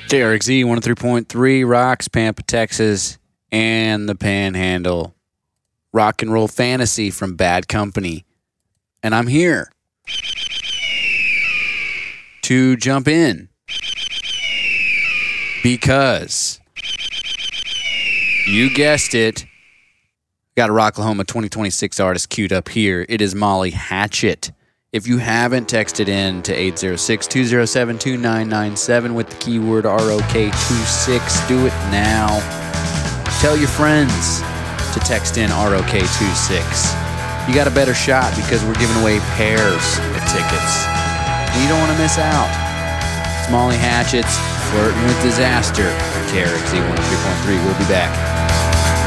KRXZ 103.3 rocks Pampa, Texas, and the Panhandle. Rock and roll fantasy from Bad Company. And I'm here to jump in because you guessed it. Got a Rocklahoma 2026 artist queued up here. It is Molly Hatchet. If you haven't texted in to 806-207-2997 with the keyword ROK26, do it now. Tell your friends to text in ROK26. You got a better shot because we're giving away pairs of tickets. And you don't want to miss out. It's Molly Hatchet's Flirting with Disaster on KRXZ 103.3. We'll be back.